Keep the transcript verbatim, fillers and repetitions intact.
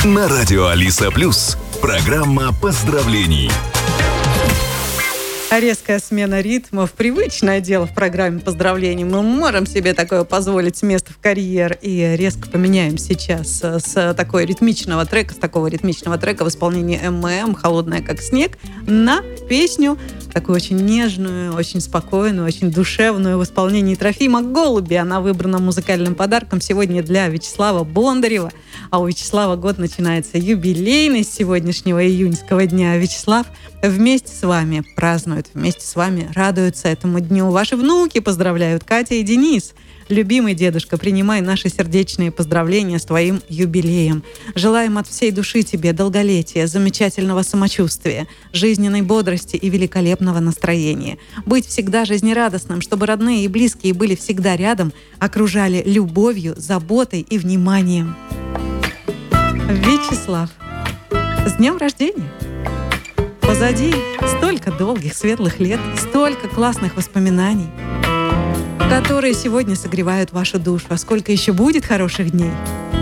На радио Алиса Плюс. Программа поздравлений. Резкая смена ритмов, привычное дело в программе поздравлений. Мы можем себе такое позволить с места в карьер и резко поменяем сейчас с такой ритмичного трека, с такого ритмичного трека в исполнении эм эм «Холодная как снег» на песню такую очень нежную, очень спокойную, очень душевную в исполнении Трофима Голуби. Она выбрана музыкальным подарком сегодня для Вячеслава Бондарева. А у Вячеслава год начинается юбилейный с сегодняшнего июньского дня. Вячеслав вместе с вами празднует, вместе с вами радуются этому дню. Ваши внуки поздравляют, Катя и Денис. Любимый дедушка, принимай наши сердечные поздравления с твоим юбилеем. Желаем от всей души тебе долголетия, замечательного самочувствия, жизненной бодрости и великолепного настроения. Быть всегда жизнерадостным, чтобы родные и близкие были всегда рядом, окружали любовью, заботой и вниманием. Вячеслав, с днем рождения! Позади столько долгих, светлых лет, столько классных воспоминаний, которые сегодня согревают вашу душу. А сколько еще будет хороших дней?